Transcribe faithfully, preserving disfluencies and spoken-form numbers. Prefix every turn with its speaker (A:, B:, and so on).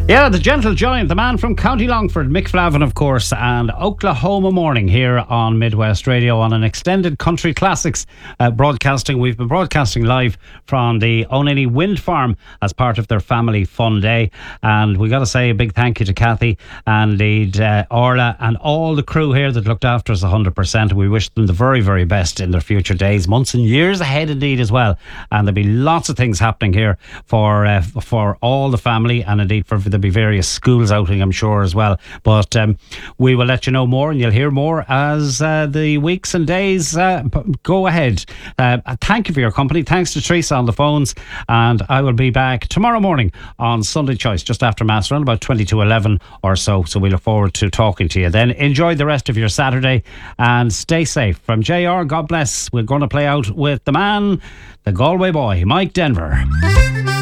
A: Yeah, the gentle giant, the man from County Longford, Mick Flavin, of course, and Oklahoma Morning here on Midwest Radio on an extended country classics uh, broadcasting. We've been broadcasting live from the Onany Wind Farm as part of their family fun day, and we got to say a big thank you to Kathy and indeed uh, Orla and all the crew here that looked after us one hundred percent. We wish them the very, very best in their future days, months and years ahead indeed as well, and there'll be lots of things happening here for uh, for all the family, and indeed for there'll be various schools outing, I'm sure, as well. But um, we will let you know more, and you'll hear more as uh, the weeks and days uh, go ahead. Uh, thank you for your company. Thanks to Teresa on the phones, and I will be back tomorrow morning on Sunday Choice, just after Mass, around about twenty to eleven or so. So we look forward to talking to you then. Enjoy the rest of your Saturday and stay safe. From J R, God bless. We're going to play out with the man, the Galway boy, Mike Denver.